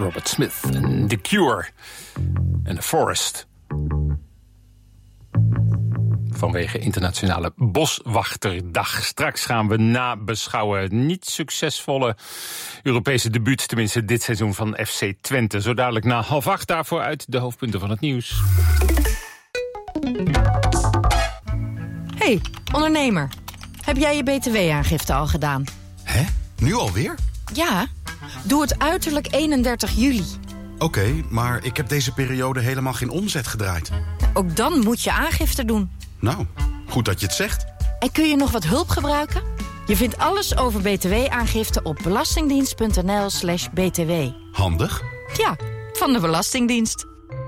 Robert Smith en The Cure en The Forest. Vanwege Internationale Boswachterdag. Straks gaan we nabeschouwen het niet succesvolle Europese debuut, tenminste dit seizoen van FC Twente. Zo dadelijk na 7:30, daarvoor uit de hoofdpunten van het nieuws. Hey, ondernemer. Heb jij je btw-aangifte al gedaan? Hè? Nu alweer? Ja, doe het uiterlijk 31 juli. Oké, maar ik heb deze periode helemaal geen omzet gedraaid. Ook dan moet je aangifte doen. Nou, goed dat je het zegt. En kun je nog wat hulp gebruiken? Je vindt alles over btw-aangifte op belastingdienst.nl/btw. Handig. Ja, van de Belastingdienst.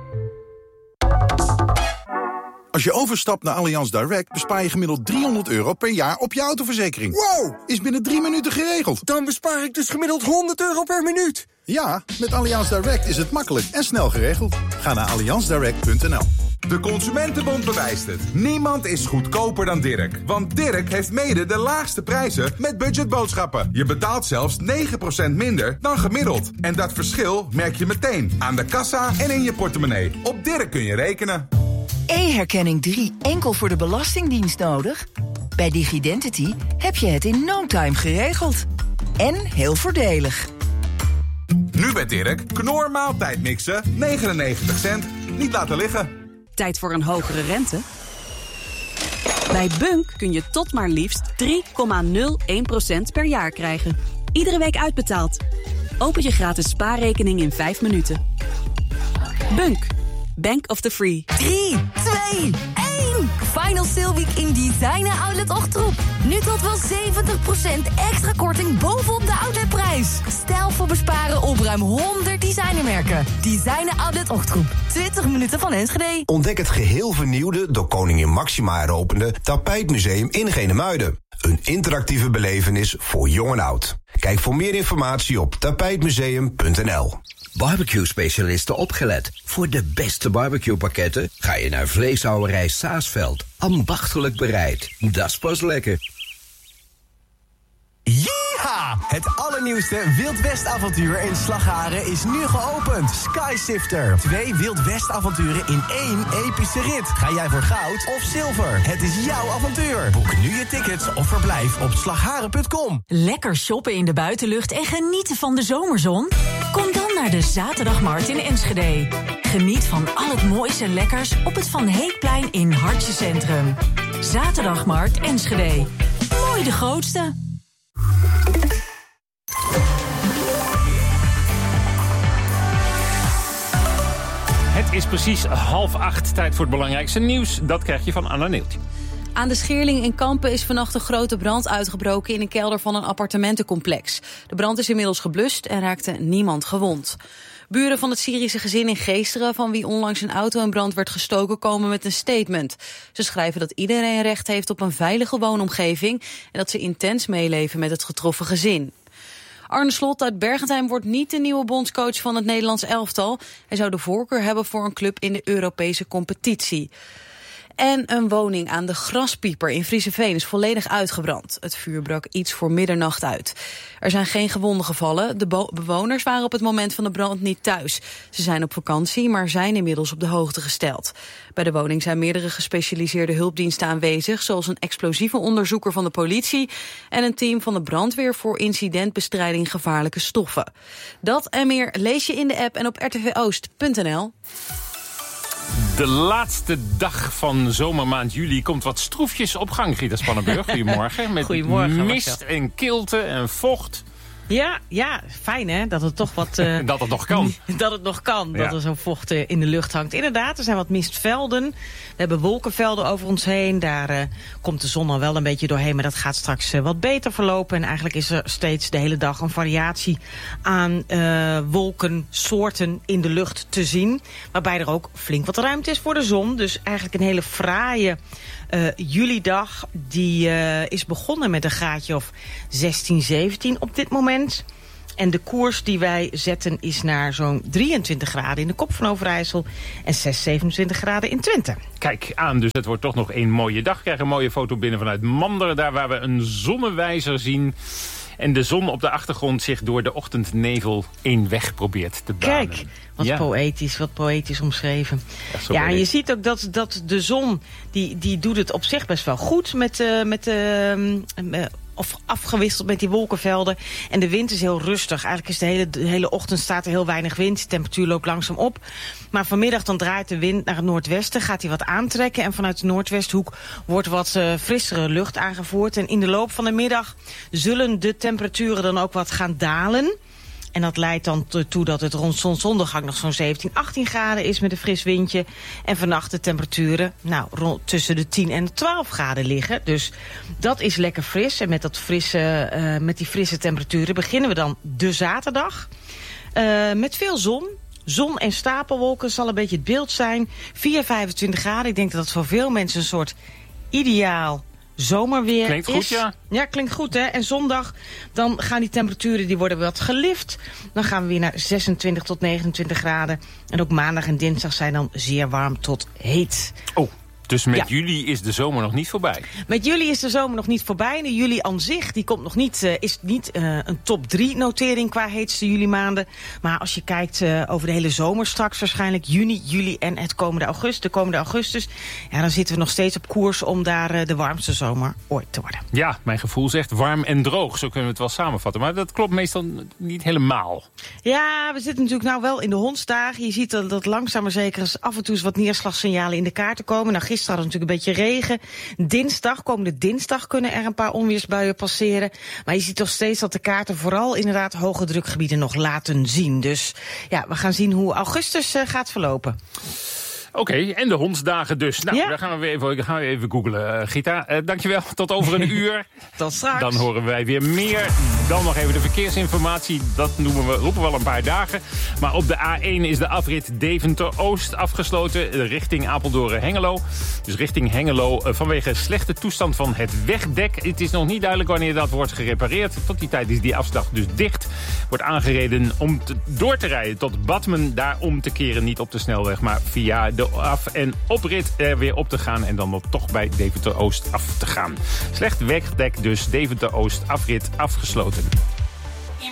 Als je overstapt naar Allianz Direct bespaar je gemiddeld €300 per jaar op je autoverzekering. Wow! Is binnen 3 minuten geregeld. Dan bespaar ik dus gemiddeld €100 per minuut. Ja, met Allianz Direct is het makkelijk en snel geregeld. Ga naar allianzdirect.nl. De Consumentenbond bewijst het. Niemand is goedkoper dan Dirk. Want Dirk heeft mede de laagste prijzen met budgetboodschappen. Je betaalt zelfs 9% minder dan gemiddeld. En dat verschil merk je meteen aan de kassa en in je portemonnee. Op Dirk kun je rekenen. E-herkenning 3 enkel voor de Belastingdienst nodig? Bij DigiDentity heb je het in no time geregeld. En heel voordelig. Nu bij Dirk, Knor maaltijdmixen, 99 cent. Niet laten liggen. Tijd voor een hogere rente? Bij Bunk kun je tot maar liefst 3,01% per jaar krijgen. Iedere week uitbetaald. Open je gratis spaarrekening in 5 minuten. Bunk. Bank of the Free. 3, 2, 1. Final Sale Week in Designer Outlet Ochtroep. Nu tot wel 70% extra korting bovenop de outletprijs. Stijlvol besparen op ruim 100 designermerken. Designer Outlet Ochtroep. 20 minuten van Enschede. Ontdek het geheel vernieuwde, door koningin Máxima heropende Tapijtmuseum in Genemuiden. Een interactieve belevenis voor jong en oud. Kijk voor meer informatie op tapijtmuseum.nl. Barbecue-specialisten opgelet. Voor de beste barbecuepakketten ga je naar Vleeshouwerij Saasveld. Ambachtelijk bereid. Dat is pas lekker. Yeeha! Het allernieuwste Wild West avontuur in Slagharen is nu geopend. Skysifter. 2 Wild West avonturen in 1 epische rit. Ga jij voor goud of zilver? Het is jouw avontuur. Boek nu je tickets of verblijf op slagharen.com. Lekker shoppen in de buitenlucht en genieten van de zomerzon? Kom dan naar de Zaterdagmarkt in Enschede. Geniet van al het moois en lekkers op het Van Heekplein in Hartje Centrum. Zaterdagmarkt Enschede. Mooi de grootste. Het is precies 7:30, tijd voor het belangrijkste nieuws. Dat krijg je van Anna Neeltje. Aan de Scheerling in Kampen is vannacht een grote brand uitgebroken in een kelder van een appartementencomplex. De brand is inmiddels geblust en raakte niemand gewond. Buren van het Syrische gezin in Geesteren, van wie onlangs een auto in brand werd gestoken, komen met een statement. Ze schrijven dat iedereen recht heeft op een veilige woonomgeving en dat ze intens meeleven met het getroffen gezin. Arne Slot uit Bergentheim wordt niet de nieuwe bondscoach van het Nederlands elftal. Hij zou de voorkeur hebben voor een club in de Europese competitie. En een woning aan de Graspieper in Frieseveen is volledig uitgebrand. Het vuur brak iets voor middernacht uit. Er zijn geen gewonden gevallen. De bewoners waren op het moment van de brand niet thuis. Ze zijn op vakantie, maar zijn inmiddels op de hoogte gesteld. Bij de woning zijn meerdere gespecialiseerde hulpdiensten aanwezig, zoals een explosieve onderzoeker van de politie en een team van de brandweer voor incidentbestrijding gevaarlijke stoffen. Dat en meer lees je in de app en op rtvoost.nl. De laatste dag van zomermaand juli komt wat stroefjes op gang, Gitta Spannenburg. Goedemorgen. Met Goedemorgen, mist en kilte en vocht. Ja, fijn hè, dat het toch wat... dat het nog kan. Dat het nog kan, dat er zo'n vocht in de lucht hangt. Inderdaad, er zijn wat mistvelden. We hebben wolkenvelden over ons heen. Daar komt de zon al wel een beetje doorheen, maar dat gaat straks wat beter verlopen. En eigenlijk is er steeds de hele dag een variatie aan wolkensoorten in de lucht te zien. Waarbij er ook flink wat ruimte is voor de zon. Dus eigenlijk een hele fraaie julidag. Die is begonnen met een graadje of 16, 17 op dit moment. En de koers die wij zetten is naar zo'n 23 graden in de Kop van Overijssel en 27 graden in Twente. Kijk aan, dus het wordt toch nog een mooie dag. Ik krijg een mooie foto binnen vanuit Manderen, daar waar we een zonnewijzer zien. En de zon op de achtergrond zich door de ochtendnevel één weg probeert te banen. Kijk, wat poëtisch omschreven. Ja, en je ziet ook dat de zon, die doet het op zich best wel goed of afgewisseld met die wolkenvelden. En de wind is heel rustig. Eigenlijk is de hele ochtend staat er heel weinig wind. De temperatuur loopt langzaam op. Maar vanmiddag dan draait de wind naar het noordwesten. Gaat hij wat aantrekken. En vanuit de noordwesthoek wordt wat frissere lucht aangevoerd. En in de loop van de middag zullen de temperaturen dan ook wat gaan dalen. En dat leidt dan toe dat het rond zonsondergang nog zo'n 17, 18 graden is met een fris windje. En vannacht de temperaturen tussen de 10 en de 12 graden liggen. Dus dat is lekker fris. En met die frisse temperaturen beginnen we dan de zaterdag. Met veel zon. Zon en stapelwolken zal een beetje het beeld zijn. 25 graden. Ik denk dat het voor veel mensen een soort ideaal zomerweer klinkt is. Goed, ja. Ja, klinkt goed, hè. En zondag, dan gaan die temperaturen, die worden wat gelift. Dan gaan we weer naar 26 tot 29 graden. En ook maandag en dinsdag zijn dan zeer warm tot heet. Oh. Dus met juli is de zomer nog niet voorbij? Met juli is de zomer nog niet voorbij. De juli aan zich die komt nog niet, is niet een top 3 notering qua heetste juli maanden. Maar als je kijkt over de hele zomer straks waarschijnlijk juni, juli en de komende augustus. Ja, dan zitten we nog steeds op koers om daar de warmste zomer ooit te worden. Ja, mijn gevoel zegt warm en droog. Zo kunnen we het wel samenvatten. Maar dat klopt meestal niet helemaal. Ja, we zitten natuurlijk nou wel in de hondsdagen. Je ziet dat langzaam maar zeker af en toe wat neerslagsignalen in de kaarten komen. Nou, gisteren hadden we natuurlijk een beetje regen. Komende dinsdag kunnen er een paar onweersbuien passeren. Maar je ziet toch steeds dat de kaarten vooral inderdaad hoge drukgebieden nog laten zien. Dus ja, we gaan zien hoe augustus gaat verlopen. Oké, en de hondsdagen dus. Nou, daar gaan we even googlen. Gita, dankjewel. Tot over een uur. Tot straks. Dan horen wij weer meer. Dan nog even de verkeersinformatie. Dat roepen we al een paar dagen. Maar op de A1 is de afrit Deventer-Oost afgesloten. Richting Apeldoorn-Hengelo. Dus richting Hengelo vanwege slechte toestand van het wegdek. Het is nog niet duidelijk wanneer dat wordt gerepareerd. Tot die tijd is die afslag dus dicht. Wordt aangereden om door te rijden tot Badmen. Daar om te keren, niet op de snelweg, maar via de af- en oprit er weer op te gaan en dan nog toch bij Deventer-Oost af te gaan. Slecht wegdek dus, Deventer-Oost afrit afgesloten.